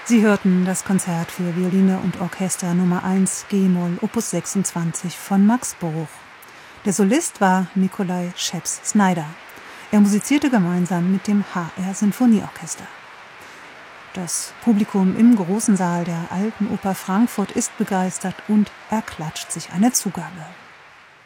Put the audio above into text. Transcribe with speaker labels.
Speaker 1: Sie hörten das Konzert für Violine und Orchester Nummer 1 G-Moll Opus 26 von Max Bruch. Der Solist war Nikolai Scheps-Snyder. Er musizierte gemeinsam mit dem HR Sinfonieorchester. Das Publikum im großen Saal der Alten Oper Frankfurt ist begeistert und er klatscht sich eine Zugabe.